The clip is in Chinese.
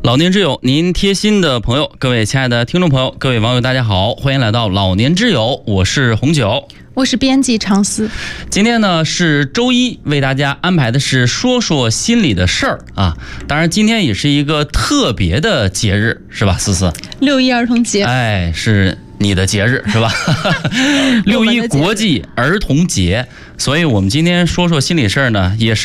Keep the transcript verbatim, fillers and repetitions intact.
老年之友，您贴心的朋友，各位亲爱的听众朋友，各位网友，大家好，欢迎来到老年之友，我是红酒， 我是编辑常思。 今天呢是周一，为大家安排的是说说心里的事儿啊。当然，今天也是一个特别的节日，是吧，思思？ 六一儿童节， 哎，是你的节日是吧？六一国际儿童节，所以我们今天说说心里事儿呢，也是